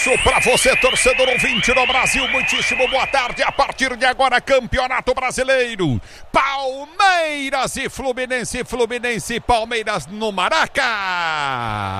Para você, torcedor ouvinte do Brasil, muitíssimo boa tarde. A partir de agora, Campeonato Brasileiro. Palmeiras e Fluminense, Fluminense e Palmeiras no Maraca.